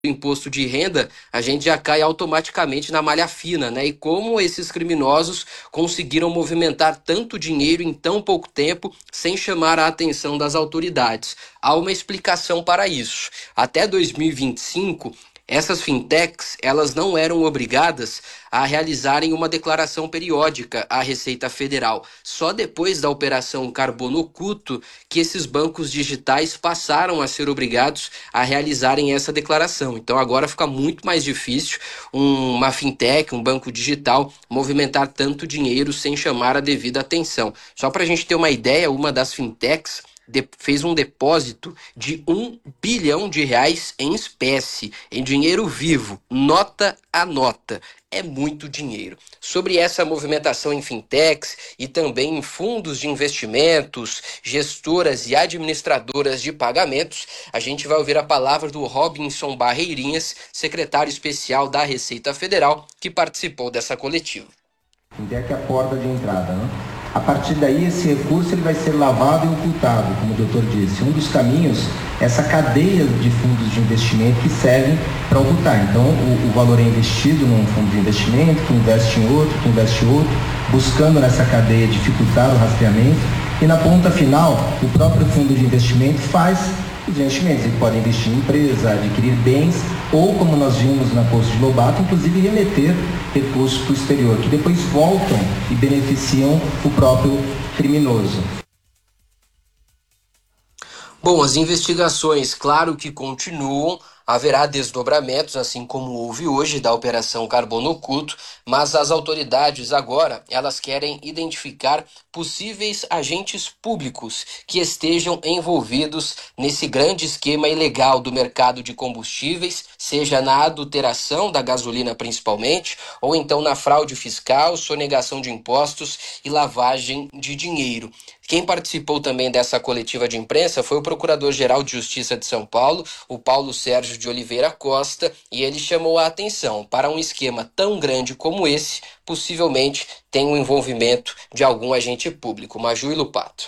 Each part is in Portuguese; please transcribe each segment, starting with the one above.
imposto de renda, a gente já cai automaticamente na malha fina, né? E como esses criminosos conseguiram movimentar tanto dinheiro em tão pouco tempo sem chamar a atenção das autoridades? Há uma explicação para isso. Até 2025, essas fintechs, elas não eram obrigadas a realizarem uma declaração periódica à Receita Federal. Só depois da Operação Carbono Oculto que esses bancos digitais passaram a ser obrigados a realizarem essa declaração. Então agora fica muito mais difícil uma fintech, um banco digital, movimentar tanto dinheiro sem chamar a devida atenção. Só para a gente ter uma ideia, uma das fintechs fez um depósito de R$ 1 bilhão em espécie, em dinheiro vivo, nota a nota. É muito dinheiro. Sobre essa movimentação em fintechs e também em fundos de investimentos, gestoras e administradoras de pagamentos, a gente vai ouvir a palavra do Robinson Barreirinhas, secretário especial da Receita Federal, que participou dessa coletiva. Fintech é a porta de entrada, né? A partir daí, esse recurso ele vai ser lavado e ocultado, como o doutor disse. Um dos caminhos é essa cadeia de fundos de investimento que servem para ocultar. Então, o valor é investido num fundo de investimento, que investe em outro, que investe em outro, buscando nessa cadeia dificultar o rastreamento. E na ponta final, o próprio fundo de investimento faz os investimentos. Ele pode investir em empresa, adquirir bens, ou, como nós vimos na Poço de Lobato, inclusive remeter recursos para o exterior, que depois voltam e beneficiam o próprio criminoso. Bom, as investigações, claro que continuam, haverá desdobramentos, assim como houve hoje da Operação Carbono Oculto, mas as autoridades agora, elas querem identificar possíveis agentes públicos que estejam envolvidos nesse grande esquema ilegal do mercado de combustíveis, seja na adulteração da gasolina principalmente, ou então na fraude fiscal, sonegação de impostos e lavagem de dinheiro. Quem participou também dessa coletiva de imprensa foi o Procurador-Geral de Justiça de São Paulo, o Paulo Sérgio de Oliveira Costa, e ele chamou a atenção para um esquema tão grande como esse, possivelmente tem o envolvimento de algum agente público. Maju e Lupato.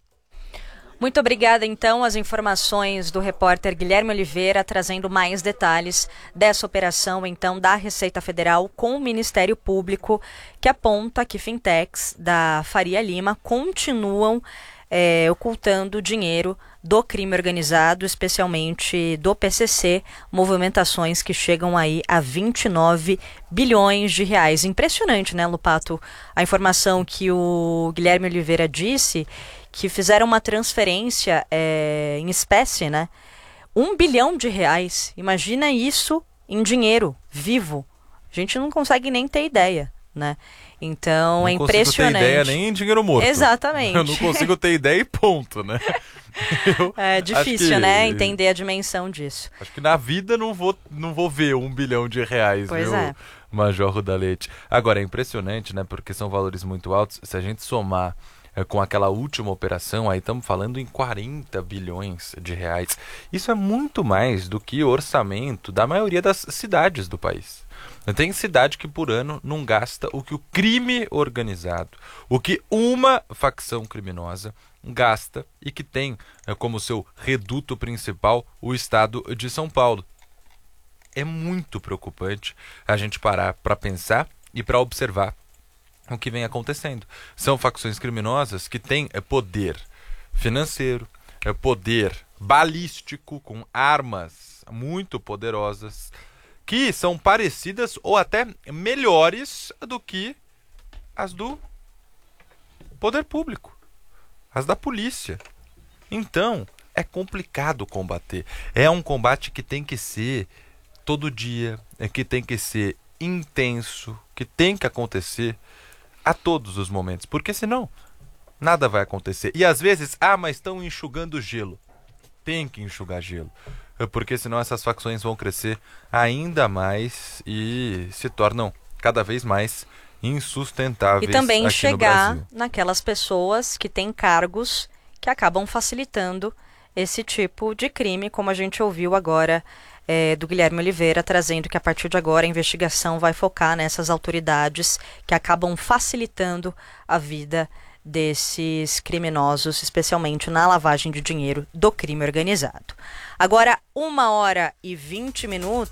Muito obrigada, então, as informações do repórter Guilherme Oliveira, trazendo mais detalhes dessa operação, então, da Receita Federal com o Ministério Público, que aponta que fintechs da Faria Lima continuam ocultando dinheiro do crime organizado, especialmente do PCC, movimentações que chegam aí a 29 bilhões de reais. Impressionante, né, Lupato? A informação que o Guilherme Oliveira disse, que fizeram uma transferência em espécie, né? R$ 1 bilhão. Imagina isso em dinheiro vivo. A gente não consegue nem ter ideia, né? Então não é impressionante. Não consigo ter ideia nem em dinheiro morto. Exatamente. Eu não consigo ter ideia e ponto, né? É difícil, né? Entender a dimensão disso. Acho que na vida não vou ver R$ 1 bilhão, pois viu, é. Major Rudalete? Agora, é impressionante, né? Porque são valores muito altos. Se a gente somar com aquela última operação, aí estamos falando em 40 bilhões de reais. Isso é muito mais do que o orçamento da maioria das cidades do país. Tem cidade que por ano não gasta o que o crime organizado, o que uma facção criminosa gasta e que tem como seu reduto principal o estado de São Paulo. É muito preocupante a gente parar para pensar e para observar o que vem acontecendo. São facções criminosas que têm poder financeiro, poder balístico, com armas muito poderosas, que são parecidas ou até melhores do que as do poder público, as da polícia. Então, é complicado combater. É um combate que tem que ser todo dia, que tem que ser intenso, que tem que acontecer a todos os momentos, porque senão nada vai acontecer. E às vezes, mas estão enxugando gelo. Tem que enxugar gelo, porque senão essas facções vão crescer ainda mais e se tornam cada vez mais insustentáveis. E também aqui chegar no Brasil. naquelas pessoas que têm cargos que acabam facilitando esse tipo de crime, como a gente ouviu agora do Guilherme Oliveira, trazendo que a partir de agora a investigação vai focar nessas autoridades que acabam facilitando a vida desses criminosos, especialmente na lavagem de dinheiro do crime organizado. Agora, 1h20.